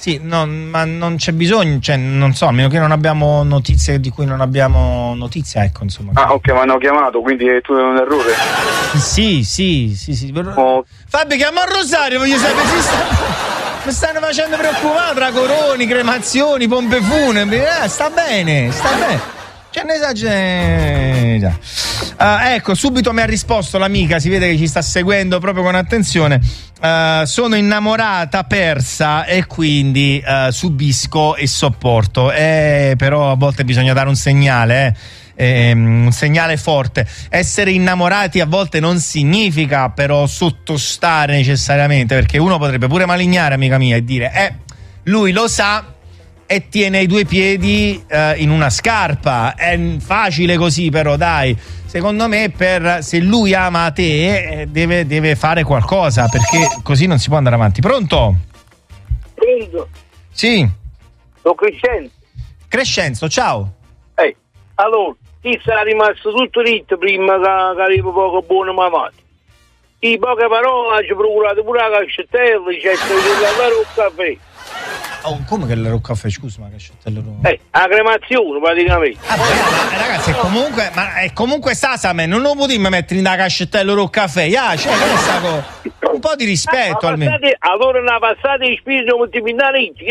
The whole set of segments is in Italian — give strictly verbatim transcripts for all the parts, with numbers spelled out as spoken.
Sì, no, ma non c'è bisogno, cioè non so, a meno che non abbiamo notizie di cui non abbiamo notizia, ecco, insomma. Ah, ok, mi hanno chiamato, quindi è tutto un errore. Sì, sì, sì, sì. Oh. Fabio, chiama a Rosario, voglio sapere se sta... mi stanno facendo preoccupare tra coroni, cremazioni, pompe funebri. Eh, sta bene, sta bene. Cioè, ne esagera. Uh, ecco, subito mi ha risposto l'amica, si vede che ci sta seguendo proprio con attenzione. Uh, sono innamorata, persa e quindi uh, subisco e sopporto. Eh, però a volte bisogna dare un segnale, eh. Um, un segnale forte. Essere innamorati a volte non significa però sottostare necessariamente, perché uno potrebbe pure malignare, amica mia, e dire eh, lui lo sa e tiene i due piedi uh, in una scarpa. È facile così, però dai, secondo me per se lui ama te eh, deve, deve fare qualcosa, perché così non si può andare avanti. Pronto? Pronto? Sì. Sono Crescenzo. Crescenzo, ciao. Ehi, allora, ti sarà rimasto tutto ritto prima che, che arriva poco buono mamma. In poche parole ci procurato pure la cascettella, c'è il caffè. Oh, come che l'ero caffè? Scusa, ma che scettella Eh, la cremazione praticamente. Ah, beh, ragazzi, è comunque, ma è comunque Sasame, non lo potremmo mettere in una cascettella loro caffè. Yeah, cioè, co- un po' di rispetto ah, almeno. Passate, allora una passata di spirito multimillionari, che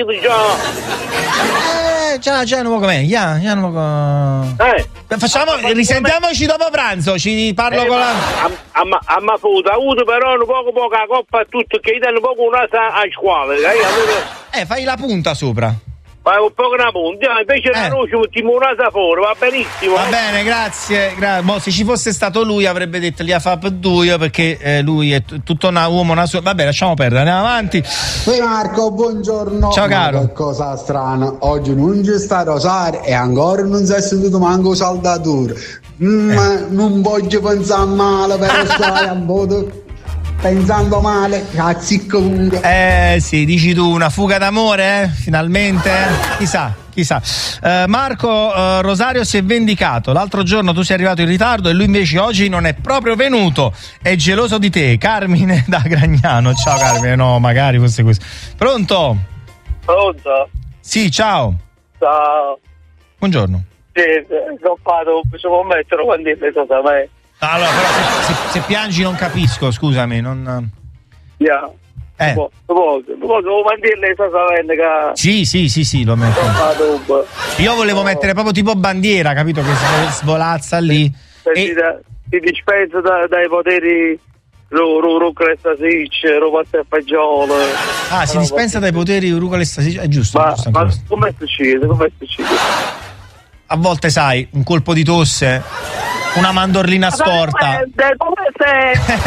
già. Eh, già, già non come, yeah, già non Eh. Facciamo, risentiamoci dopo pranzo, ci parlo eh, con la. A ma a ma foto, ha avuto però un poco poco la coppa e tutto, che gli danno poco un'asa a scuola, eh, allora. Eh, fai la punta sopra. Fai un po' una punta, invece eh. la noce mettiamo un'asa fuori, va benissimo. Va eh. bene, grazie. Gra- Mo, se ci fosse stato lui avrebbe detto li ha fatto due, perché eh, lui è t- tutto un uomo, una sua. Vabbè, lasciamo perdere, andiamo avanti. Ehi Marco, buongiorno. Ciao caro. Ma che cosa strana, oggi non c'è sta Rosario e ancora non si è sentito manco saldatore. Mm, ma non voglio pensare male, però stai a voto pensando male, cazzi comunque. Eh sì, dici tu, una fuga d'amore, eh? Finalmente? Chissà, chissà. Eh, Marco, eh, Rosario si è vendicato. L'altro giorno tu sei arrivato in ritardo e lui invece oggi non è proprio venuto. È geloso di te. Carmine da Gragnano. Ciao Carmine, no, magari fosse questo. Pronto? Pronto? Sì, ciao. Ciao. Buongiorno. Sì, non fatto, ci può mettere quando è stato a me. Allora, però se, se, se piangi non capisco, scusami, non... Yeah. Eh. Dopo, dopo, devo mandirle sta sapendo che... Sì, sì, sì, sì, lo metto. Io volevo mettere proprio tipo bandiera, capito? Che svolazza lì. E... Si dispensa da, dai poteri Rucola Stasic, Roma Fagiolo. Ah, si dispensa dai poteri Rucola Stasic, è giusto. Ma, giusto ma come succede? Come succede? A volte sai, un colpo di tosse, una mandorlina storta. Come sei?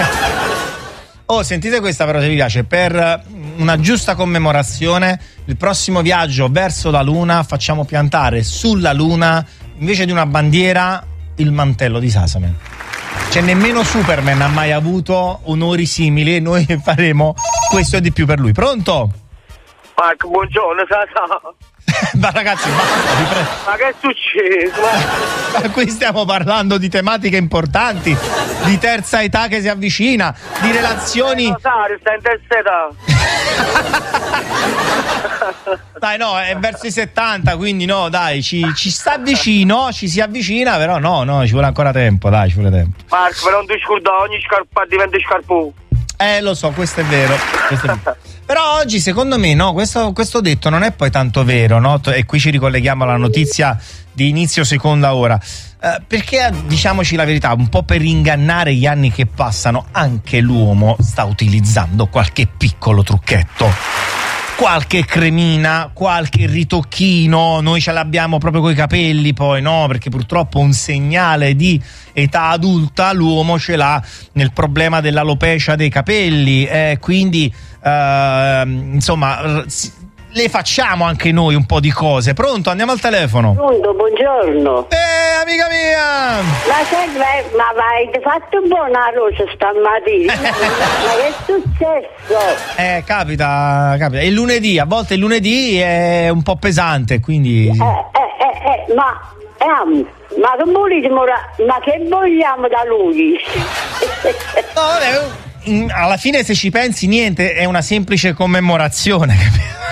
Oh, sentite questa però se vi piace. Per una giusta commemorazione, il prossimo viaggio verso la Luna facciamo piantare sulla Luna, invece di una bandiera, il mantello di Sasame. Cioè nemmeno Superman ha mai avuto onori simili e noi faremo questo e di più per lui. Pronto? Marco, buongiorno, Sasame. Ma ragazzi, basta, vi prego. Ma che è successo? Ma qui stiamo parlando di tematiche importanti, di terza età che si avvicina, di relazioni. Rosario, sta in terza età. Dai, no, è verso i settanta, quindi no, dai, ci, ci sta vicino, ci si avvicina, però no, no, ci vuole ancora tempo, dai, ci vuole tempo. Marco, però non ti scordare, ogni scarpa diventa scarpone. Eh, lo so, questo è vero. Questo è vero. Però oggi, secondo me, no, questo, questo detto non è poi tanto vero, no? E qui ci ricolleghiamo alla notizia di inizio seconda ora. Eh, perché, diciamoci la verità, un po' per ingannare gli anni che passano, anche l'uomo sta utilizzando qualche piccolo trucchetto. Qualche cremina, qualche ritocchino, noi ce l'abbiamo proprio coi capelli poi, no? Perché purtroppo un segnale di età adulta l'uomo ce l'ha nel problema dell'alopecia dei capelli, eh, quindi eh, insomma le facciamo anche noi un po' di cose. Pronto? Andiamo al telefono. Pronto, buongiorno. Eh, amica mia! Ma sai, ma vai, ti fatto buona rosa stamattina? Ma che è successo? Eh, capita, capita. Il lunedì, a volte il lunedì è un po' pesante, quindi... Eh, eh, eh, eh ma... Eh, ma che vogliamo, ma che vogliamo da lui? No, vabbè, alla fine se ci pensi niente, è una semplice commemorazione, capito?